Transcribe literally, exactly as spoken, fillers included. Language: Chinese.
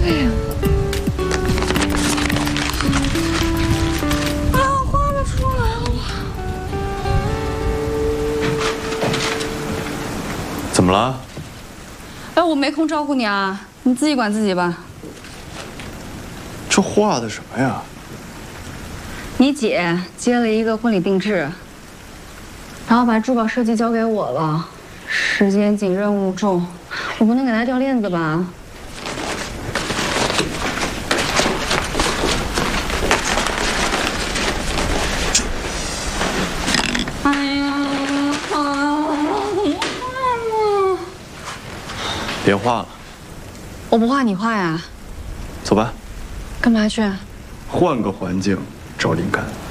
哎呀！啊，画不出来了。 怎么了？ 哎，我没空照顾你啊，你自己管自己吧。 这画的什么呀？ 你姐接了一个婚礼定制，然后把珠宝设计交给我了，时间紧，任务重，我不能给她掉链子吧？哎呀，啊， 别画了， 我不画你画呀？ 走吧。 干嘛去？ 换个环境找灵感。